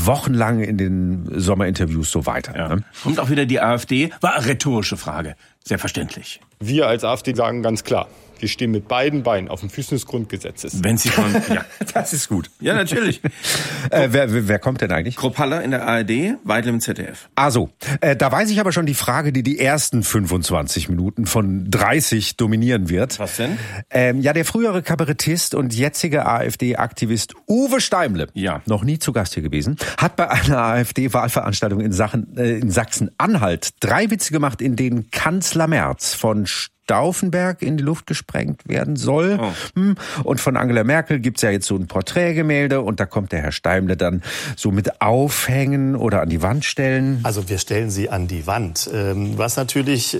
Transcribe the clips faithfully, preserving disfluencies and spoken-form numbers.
wochenlang in den Sommerinterviews so weiter. Ja. Ne? Kommt auch wieder die AfD? War eine rhetorische Frage. Selbstverständlich. Wir als AfD sagen ganz klar, wir stehen mit beiden Beinen auf dem Füßen des Grundgesetzes. Wenn Sie schon, ja. Das ist gut. Ja, natürlich. äh, wer, wer, wer kommt denn eigentlich? Kropalla in der A R D, Weidel im Z D F. Ah so, äh, da weiß ich aber schon die Frage, die die ersten fünfundzwanzig Minuten von dreißig dominieren wird. Was denn? Ähm, ja, der frühere Kabarettist und jetzige AfD-Aktivist Uwe Steimle, ja. noch nie zu Gast hier gewesen, hat bei einer AfD-Wahlveranstaltung in, Sachen, äh, in Sachsen-Anhalt drei Witze gemacht, in denen Kanzler Merz von Stauffenberg in die Luft gesprengt werden soll. Oh. Und von Angela Merkel gibt's ja jetzt so ein Porträtgemälde und da kommt der Herr Steimle dann so mit aufhängen oder an die Wand stellen. Also wir stellen sie an die Wand. Was natürlich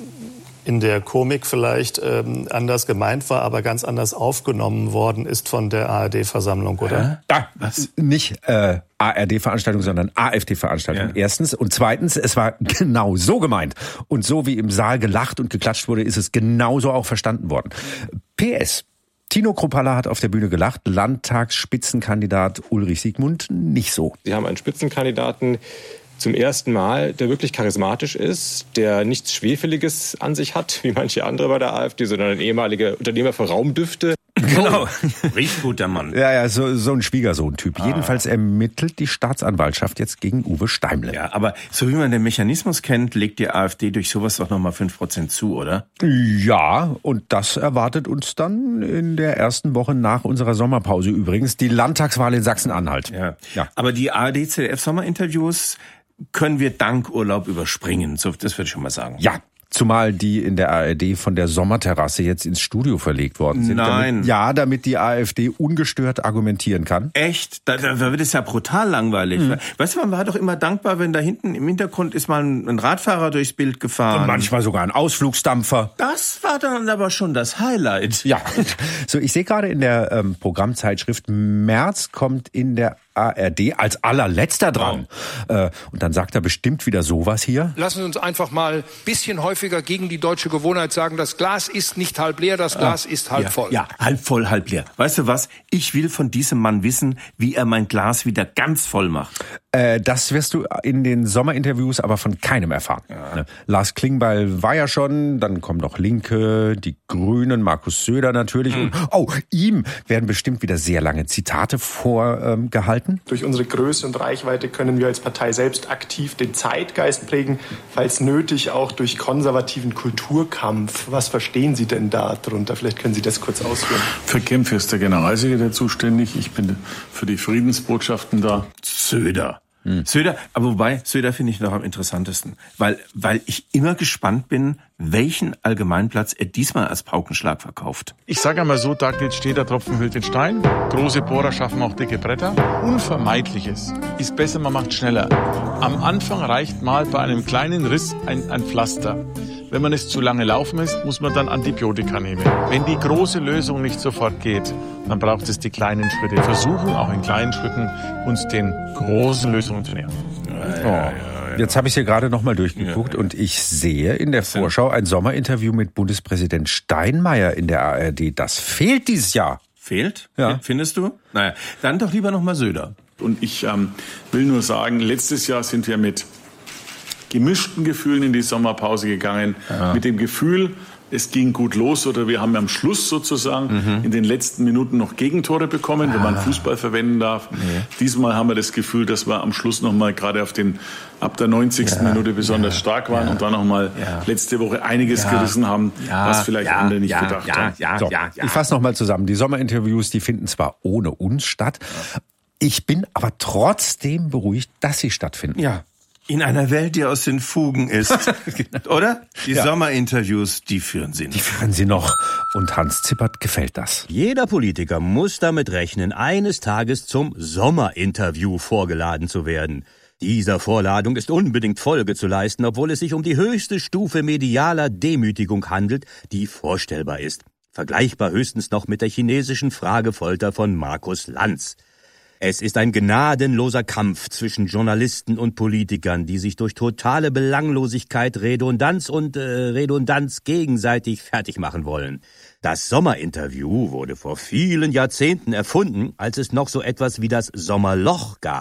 in der Komik vielleicht anders gemeint war, aber ganz anders aufgenommen worden ist von der A R D-Versammlung, oder? Äh? Ah, was? Nicht äh, A R D-Veranstaltung, sondern AfD-Veranstaltung. Ja. Erstens. Und zweitens, es war genau so gemeint. Und so wie im Saal gelacht und geklatscht wurde, ist es genauso auch verstanden worden. P S. Tino Kropalla hat auf der Bühne gelacht, Landtagsspitzenkandidat Ulrich Siegmund nicht so. Sie haben einen Spitzenkandidaten zum ersten Mal, der wirklich charismatisch ist, der nichts Schwefeliges an sich hat, wie manche andere bei der AfD, sondern ein ehemaliger Unternehmer für Raumdüfte. Genau. Riecht gut, der Mann. Ja, ja, so, so ein Schwiegersohn-Typ. Ah. Jedenfalls ermittelt die Staatsanwaltschaft jetzt gegen Uwe Steimle. Ja, aber so wie man den Mechanismus kennt, legt die AfD durch sowas doch nochmal fünf Prozent zu, oder? Ja, und das erwartet uns dann in der ersten Woche nach unserer Sommerpause übrigens. Die Landtagswahl in Sachsen-Anhalt. Ja. Ja. Aber die A R D-Z D F-Sommerinterviews können wir dank Urlaub überspringen. So, das würde ich schon mal sagen. Ja. Zumal die in der A R D von der Sommerterrasse jetzt ins Studio verlegt worden sind. Nein. Damit, ja, damit die AfD ungestört argumentieren kann. Echt? Da, da wird es ja brutal langweilig. Mhm. Weißt du, man war doch immer dankbar, wenn da hinten im Hintergrund ist mal ein Radfahrer durchs Bild gefahren. Und manchmal sogar ein Ausflugsdampfer. Das war dann aber schon das Highlight. Ja. So, ich sehe gerade in der ähm, Programmzeitschrift, Merz kommt in der A R D als allerletzter dran. Wow. Äh, und dann sagt er bestimmt wieder sowas hier. Lassen Sie uns einfach mal ein bisschen häufiger gegen die deutsche Gewohnheit sagen, das Glas ist nicht halb leer, das Glas ah, ist halb ja, voll. Ja, halb voll, halb leer. Weißt du was? Ich will von diesem Mann wissen, wie er mein Glas wieder ganz voll macht. Äh, das wirst du in den Sommerinterviews aber von keinem erfahren. Ja. Ne? Lars Klingbeil war ja schon, dann kommen noch Linke, die Grünen, Markus Söder natürlich. Mhm. Und, oh, ihm werden bestimmt wieder sehr lange Zitate vorgehalten. Ähm, Durch unsere Größe und Reichweite können wir als Partei selbst aktiv den Zeitgeist prägen, falls nötig auch durch konservativen Kulturkampf. Was verstehen Sie denn da drunter? Vielleicht können Sie das kurz ausführen. Für Kämpfe ist der Generalsekretär zuständig. Ich bin für die Friedensbotschaften da. Söder. Hm. Söder, aber wobei, Söder finde ich noch am interessantesten, weil, weil ich immer gespannt bin, welchen Allgemeinplatz er diesmal als Paukenschlag verkauft. Ich sage einmal so, da gilt, steht der Tropfen hüllt den Stein. Große Bohrer schaffen auch dicke Bretter. Unvermeidliches ist besser, man macht schneller. Am Anfang reicht mal bei einem kleinen Riss ein, ein Pflaster. Wenn man es zu lange laufen lässt, muss man dann Antibiotika nehmen. Wenn die große Lösung nicht sofort geht, dann braucht es die kleinen Schritte. Wir versuchen auch in kleinen Schritten uns den großen Lösungen zu nähern. Ja, ja, ja. Jetzt habe ich hier gerade noch mal durchgeguckt ja. und ich sehe in der Vorschau ein Sommerinterview mit Bundespräsident Steinmeier in der A R D. Das fehlt dieses Jahr. Fehlt? Ja. Findest du? Naja, dann doch lieber noch mal Söder. Und ich ähm, will nur sagen, letztes Jahr sind wir mit gemischten Gefühlen in die Sommerpause gegangen. Ja. Mit dem Gefühl, es ging gut los oder wir haben am Schluss sozusagen mhm. in den letzten Minuten noch Gegentore bekommen, ah. wenn man Fußball verwenden darf. Nee. Diesmal haben wir das Gefühl, dass wir am Schluss noch mal gerade auf den ab der neunzigsten Ja. Minute besonders ja. stark waren ja. und dann noch mal ja. letzte Woche einiges ja. gerissen haben, ja. was vielleicht ja. andere nicht ja. gedacht ja. haben. Ja. So, Ja. Ja. Ich fasse noch mal zusammen. Die Sommerinterviews, die finden zwar ohne uns statt. Ich bin aber trotzdem beruhigt, dass sie stattfinden. Ja. In einer Welt, die aus den Fugen ist. Oder? Die ja. Sommerinterviews, die führen Sie noch. Die führen Sie noch. Und Hans Zippert gefällt das. Jeder Politiker muss damit rechnen, eines Tages zum Sommerinterview vorgeladen zu werden. Dieser Vorladung ist unbedingt Folge zu leisten, obwohl es sich um die höchste Stufe medialer Demütigung handelt, die vorstellbar ist. Vergleichbar höchstens noch mit der chinesischen Fragefolter von Markus Lanz. Es ist ein gnadenloser Kampf zwischen Journalisten und Politikern, die sich durch totale Belanglosigkeit, Redundanz und äh, Redundanz gegenseitig fertig machen wollen. Das Sommerinterview wurde vor vielen Jahrzehnten erfunden, als es noch so etwas wie das Sommerloch gab.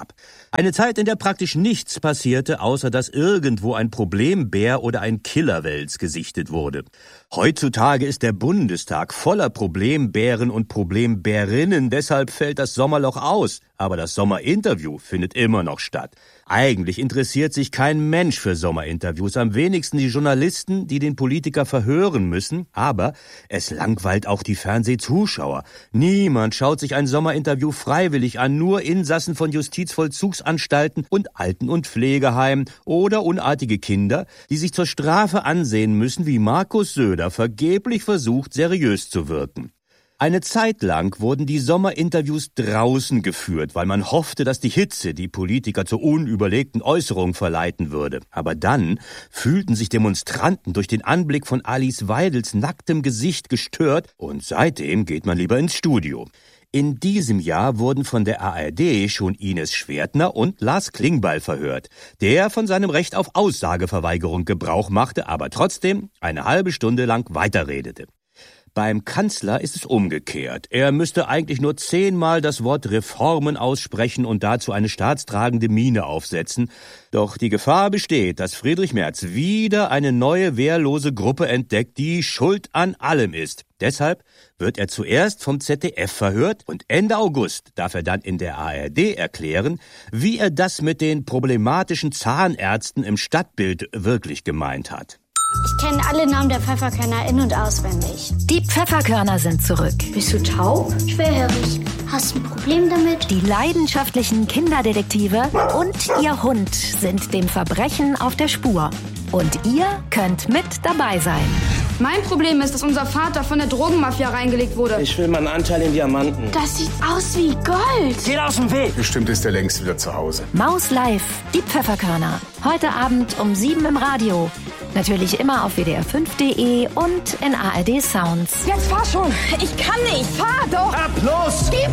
Eine Zeit, in der praktisch nichts passierte, außer dass irgendwo ein Problembär oder ein Killerwels gesichtet wurde. Heutzutage ist der Bundestag voller Problembären und Problembärinnen, deshalb fällt das Sommerloch aus. Aber das Sommerinterview findet immer noch statt. Eigentlich interessiert sich kein Mensch für Sommerinterviews, am wenigsten die Journalisten, die den Politiker verhören müssen. Aber es langweilt auch die Fernsehzuschauer. Niemand schaut sich ein Sommerinterview freiwillig an, nur Insassen von Justizvollzugsanstalten und Alten- und Pflegeheimen oder unartige Kinder, die sich zur Strafe ansehen müssen, wie Markus Söder vergeblich versucht, seriös zu wirken. Eine Zeit lang wurden die Sommerinterviews draußen geführt, weil man hoffte, dass die Hitze die Politiker zu unüberlegten Äußerungen verleiten würde. Aber dann fühlten sich Demonstranten durch den Anblick von Alice Weidels nacktem Gesicht gestört und seitdem geht man lieber ins Studio. In diesem Jahr wurden von der A R D schon Ines Schwertner und Lars Klingbeil verhört, der von seinem Recht auf Aussageverweigerung Gebrauch machte, aber trotzdem eine halbe Stunde lang weiterredete. Beim Kanzler ist es umgekehrt. Er müsste eigentlich nur zehnmal das Wort Reformen aussprechen und dazu eine staatstragende Miene aufsetzen. Doch die Gefahr besteht, dass Friedrich Merz wieder eine neue wehrlose Gruppe entdeckt, die schuld an allem ist. Deshalb wird er zuerst vom Z D F verhört und Ende August darf er dann in der A R D erklären, wie er das mit den problematischen Zahnärzten im Stadtbild wirklich gemeint hat. Ich kenne alle Namen der Pfefferkörner in- und auswendig. Die Pfefferkörner sind zurück. Bist du taub? Schwerhörig. Hast du ein Problem damit? Die leidenschaftlichen Kinderdetektive und ihr Hund sind dem Verbrechen auf der Spur. Und ihr könnt mit dabei sein. Mein Problem ist, dass unser Vater von der Drogenmafia reingelegt wurde. Ich will meinen Anteil in Diamanten. Das sieht aus wie Gold. Geht aus dem Weg. Bestimmt ist er längst wieder zu Hause. Maus Live, die Pfefferkörner. Heute Abend um sieben im Radio. Natürlich immer auf W D R fünf Punkt de und in A R D Sounds. Jetzt fahr schon. Ich kann nicht. Fahr doch. Ab los. Gib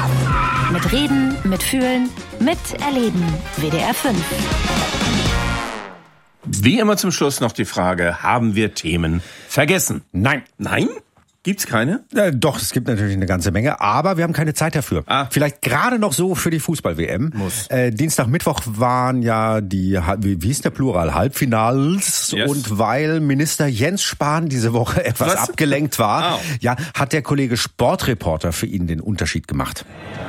Gas. Mit Reden, mit Fühlen, mit Erleben. W D R fünf. Wie immer zum Schluss noch die Frage, haben wir Themen vergessen? Nein. Nein? Gibt's keine? Äh, doch, es gibt natürlich eine ganze Menge, aber wir haben keine Zeit dafür. Ah. Vielleicht gerade noch so für die Fußball-W M. Muss. Äh, Dienstag, Mittwoch waren ja die, wie, wie ist der Plural, Halbfinals. Yes. Und weil Minister Jens Spahn diese Woche etwas Was? abgelenkt war, Oh. ja, hat der Kollege Sportreporter für ihn den Unterschied gemacht.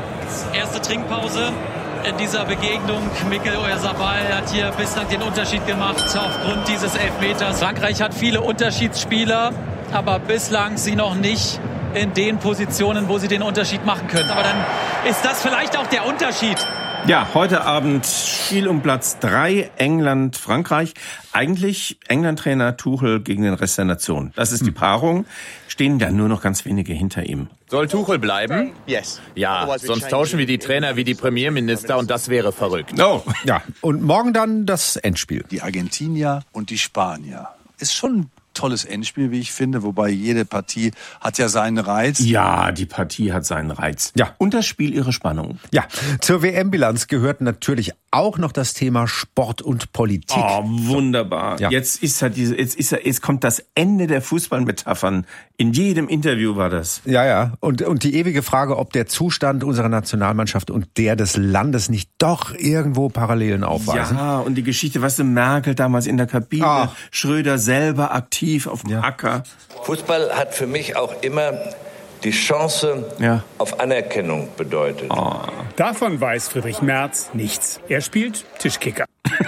Erste Trinkpause in dieser Begegnung. Mikel Oyarzabal hat hier bislang den Unterschied gemacht aufgrund dieses Elfmeters. Frankreich hat viele Unterschiedsspieler, aber bislang sie noch nicht in den Positionen, wo sie den Unterschied machen können. Aber dann ist das vielleicht auch der Unterschied. Ja, heute Abend Spiel um Platz drei, England, Frankreich. Eigentlich England-Trainer Tuchel gegen den Rest der Nation. Das ist die Paarung. Stehen da nur noch ganz wenige hinter ihm. Soll Tuchel bleiben? Yes. Ja, sonst tauschen wir die Trainer wie die Premierminister und das wäre verrückt. Oh. Ja, und morgen dann das Endspiel. Die Argentinier und die Spanier. Ist schon ein tolles Endspiel, wie ich finde, wobei jede Partie hat ja seinen Reiz. Ja, die Partie hat seinen Reiz. Ja. Und das Spiel ihre Spannung. Ja, zur W M-Bilanz gehört natürlich auch noch das Thema Sport und Politik. Oh, wunderbar. Ja. Jetzt ist ja diese, jetzt ist ja, jetzt kommt das Ende der Fußballmetaphern. In jedem Interview war das. Ja, ja. Und, und die ewige Frage, ob der Zustand unserer Nationalmannschaft und der des Landes nicht doch irgendwo Parallelen aufweisen. Ja, und die Geschichte, was Merkel damals in der Kabine, Ach. Schröder selber aktiv auf dem ja. Acker. Fußball hat für mich auch immer die Chance ja. auf Anerkennung bedeutet. Oh. Davon weiß Friedrich Merz nichts. Er spielt Tischkicker.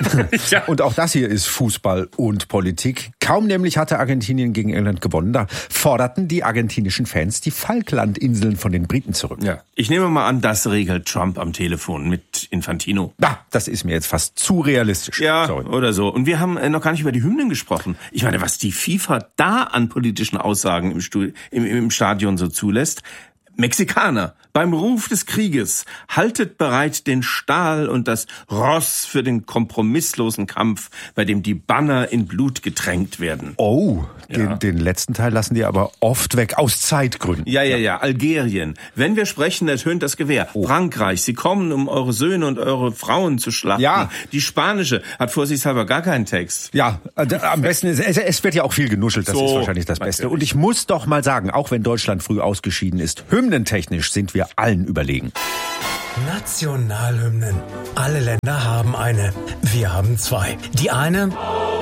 Ja. Und auch das hier ist Fußball und Politik. Kaum nämlich hatte Argentinien gegen England gewonnen, da forderten die argentinischen Fans die Falklandinseln von den Briten zurück. Ja. Ich nehme mal an, das regelt Trump am Telefon mit Infantino. Ja, das ist mir jetzt fast zu realistisch. Ja, Sorry. oder so. Und wir haben noch gar nicht über die Hymnen gesprochen. Ich meine, was die FIFA da an politischen Aussagen im, Stu- im, im Stadion so zulässt. Mexikaner, beim Ruf des Krieges, haltet bereit den Stahl und das Ross für den kompromisslosen Kampf, bei dem die Banner in Blut getränkt werden. Oh, den, ja. den letzten Teil lassen die aber oft weg, aus Zeitgründen. Ja, ja, ja, Algerien. Wenn wir sprechen, ertönt das Gewehr. Oh. Frankreich, sie kommen, um eure Söhne und eure Frauen zu schlachten. Ja. Die spanische hat vorsichtshalber gar keinen Text. Ja, also am besten, ist, es, es wird ja auch viel genuschelt, das so, ist wahrscheinlich das Beste. natürlich. Und ich muss doch mal sagen, auch wenn Deutschland früh ausgeschieden ist, hymnentechnisch sind wir allen überlegen. Nationalhymnen. Alle Länder haben eine. Wir haben zwei. Die eine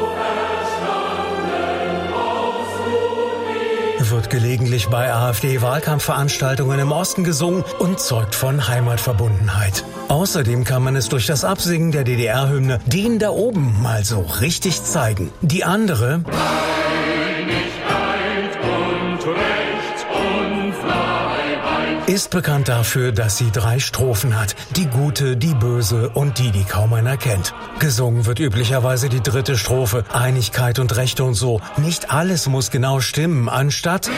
wird gelegentlich bei AfD-Wahlkampfveranstaltungen im Osten gesungen und zeugt von Heimatverbundenheit. Außerdem kann man es durch das Absingen der D D R-Hymne den da oben mal so richtig zeigen. Die andere ist bekannt dafür, dass sie drei Strophen hat. Die gute, die böse und die, die kaum einer kennt. Gesungen wird üblicherweise die dritte Strophe. Einigkeit und Rechte und so. Nicht alles muss genau stimmen. Anstatt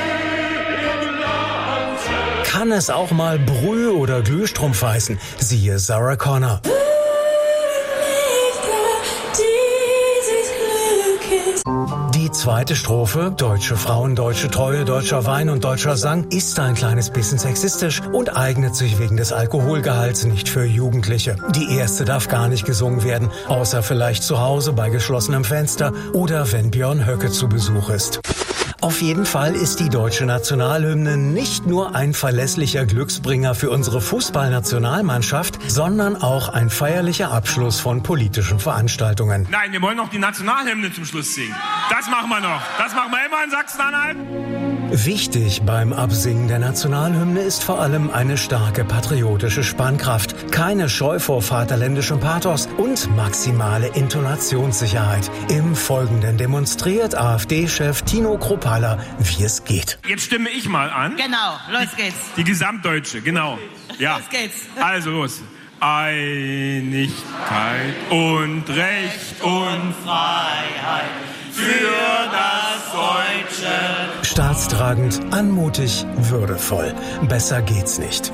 kann es auch mal Brühe oder Glühstrumpf heißen. Siehe Sarah Connor. Die zweite Strophe, deutsche Frauen, deutsche Treue, deutscher Wein und deutscher Sang, ist ein kleines bisschen sexistisch und eignet sich wegen des Alkoholgehalts nicht für Jugendliche. Die erste darf gar nicht gesungen werden, außer vielleicht zu Hause bei geschlossenem Fenster oder wenn Björn Höcke zu Besuch ist. Auf jeden Fall ist die deutsche Nationalhymne nicht nur ein verlässlicher Glücksbringer für unsere Fußballnationalmannschaft, sondern auch ein feierlicher Abschluss von politischen Veranstaltungen. Nein, wir wollen noch die Nationalhymne zum Schluss singen. Das machen wir noch. Das machen wir immer in Sachsen-Anhalt. Wichtig beim Absingen der Nationalhymne ist vor allem eine starke patriotische Spannkraft, keine Scheu vor vaterländischem Pathos und maximale Intonationssicherheit. Im Folgenden demonstriert AfD-Chef Tino Kruppalla, wie es geht. Jetzt stimme ich mal an. Genau, los geht's. Die Gesamtdeutsche, genau. Ja. Los geht's. Also los. Einigkeit und Recht und Freiheit für das Deutsche. Staatstragend, anmutig, würdevoll. Besser geht's nicht.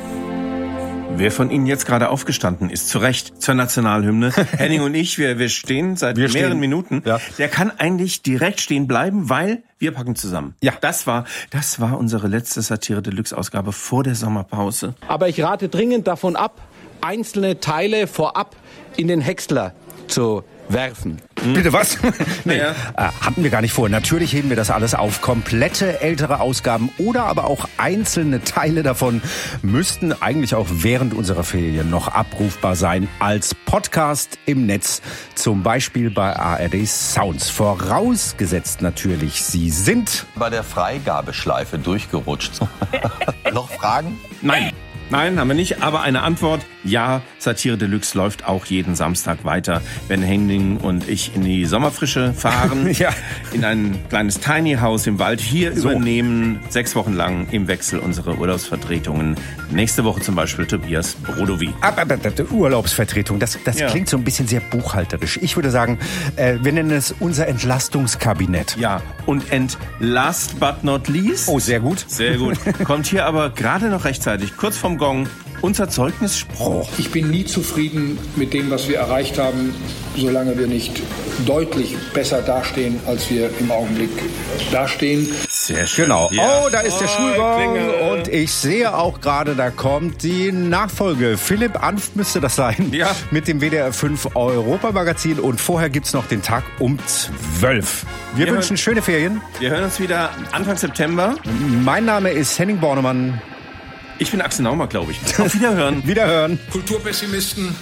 Wer von Ihnen jetzt gerade aufgestanden ist, zu Recht, zur Nationalhymne, Henning und ich, wir, wir stehen seit wir mehreren stehen. Minuten, ja. Der kann eigentlich direkt stehen bleiben, weil wir packen zusammen. Ja. Das war, das war unsere letzte Satire-Deluxe-Ausgabe vor der Sommerpause. Aber ich rate dringend davon ab, einzelne Teile vorab in den Häcksler zu werfen. Hm. Bitte was? nee, ja. äh, hatten wir gar nicht vor. Natürlich heben wir das alles auf. Komplette ältere Ausgaben oder aber auch einzelne Teile davon müssten eigentlich auch während unserer Ferien noch abrufbar sein als Podcast im Netz. Zum Beispiel bei A R D Sounds. Vorausgesetzt natürlich, Sie sind bei der Freigabeschleife durchgerutscht. Noch Fragen? Nein. Nein, haben wir nicht, aber eine Antwort, ja, Satire Deluxe läuft auch jeden Samstag weiter, wenn Henning und ich in die Sommerfrische fahren, ja. In ein kleines Tiny House im Wald hier so. Übernehmen, sechs Wochen lang im Wechsel unsere Urlaubsvertretungen. Nächste Woche zum Beispiel Tobias Brodowy. Aber, aber, aber Urlaubsvertretung, das, das ja. klingt so ein bisschen sehr buchhalterisch. Ich würde sagen, äh, wir nennen es unser Entlastungskabinett. Ja, und and last but not least. Oh, sehr gut. Sehr gut. Kommt hier aber gerade noch rechtzeitig, kurz vom Gong, unser Zeugnisspruch. Ich bin nie zufrieden mit dem, was wir erreicht haben, solange wir nicht deutlich besser dastehen, als wir im Augenblick dastehen. Sehr schön. Genau. Ja. Oh, da ist der oh, Schulgong. Und ich sehe auch gerade, da kommt die Nachfolge. Philipp Anft müsste das sein. Ja. Mit dem W D R fünf Europa-Magazin. Und vorher gibt's noch den Tag um zwölf. Wir, wir wünschen hören, schöne Ferien. Wir hören uns wieder Anfang September. Mein Name ist Henning Bornemann. Ich bin Axel Naumer, glaube ich. Auf Wiederhören. Wiederhören. Kulturpessimisten,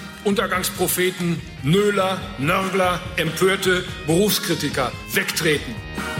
Untergangspropheten, Nöler, Nörgler, Empörte, Berufskritiker, wegtreten.